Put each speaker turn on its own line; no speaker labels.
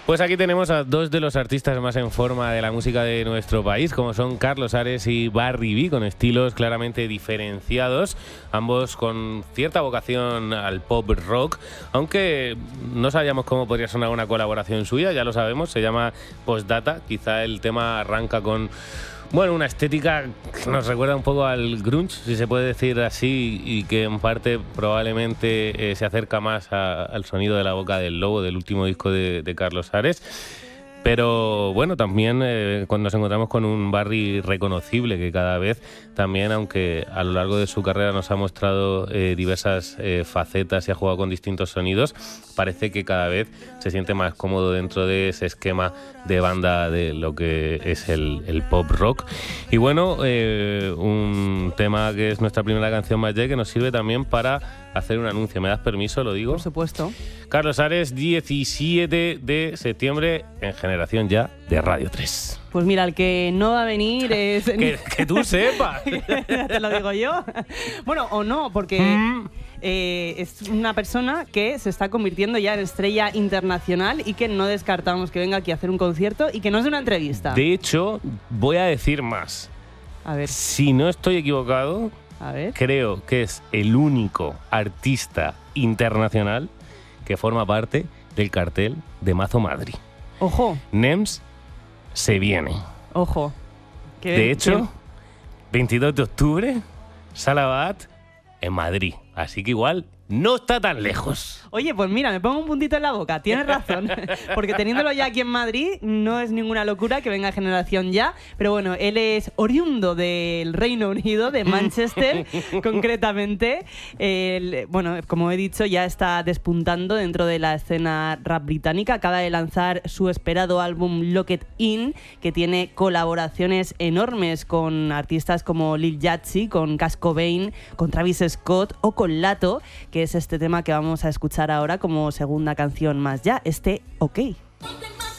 Pues aquí tenemos a dos de los artistas más en forma de la música de nuestro país, como son Carlos Ares y Barry B, con estilos claramente diferenciados, ambos con cierta vocación al pop rock, aunque no sabíamos cómo podría sonar una colaboración suya, ya lo sabemos, se llama Postdata, quizá el tema arranca con... Bueno, una estética que nos recuerda un poco al grunge, si se puede decir así, y que en parte probablemente se acerca más al sonido de La Boca del Lobo, del último disco de Carlos Ares. Pero bueno, también cuando nos encontramos con un Barry reconocible que cada vez también, aunque a lo largo de su carrera nos ha mostrado diversas facetas y ha jugado con distintos sonidos, parece que cada vez se siente más cómodo dentro de ese esquema de banda de lo que es el pop rock. Y bueno, un tema que es nuestra primera canción más que nos sirve también para hacer un anuncio. ¿Me das permiso? Lo digo.
Por supuesto.
Carlos Ares, 17 de septiembre en Generación Ya de Radio 3.
Pues mira, el que no va a venir es...
que tú sepas.
Te lo digo yo. Bueno, o no, porque es una persona que se está convirtiendo ya en estrella internacional y que no descartamos que venga aquí a hacer un concierto y que no es de una entrevista.
De hecho, voy a decir más.
A ver.
Si no estoy equivocado, creo que es el único artista internacional que forma parte del cartel de Mazo Madrid.
Ojo.
NEMS se viene.
Ojo.
De hecho, 22 de octubre, Sala Bat en Madrid. Así que igual no está tan lejos.
Oye, pues mira, me pongo un puntito en la boca. Tienes razón. Porque teniéndolo ya aquí en Madrid, no es ninguna locura que venga a Generación Ya. Pero bueno, él es oriundo del Reino Unido, de Manchester, concretamente. Bueno, como he dicho, ya está despuntando dentro de la escena rap británica. Acaba de lanzar su esperado álbum Lock It In, que tiene colaboraciones enormes con artistas como Lil Yachty, con Cash Cobain, con Travis Scott o con Lato, que es este tema que vamos a escuchar ahora como segunda canción más ya, OK.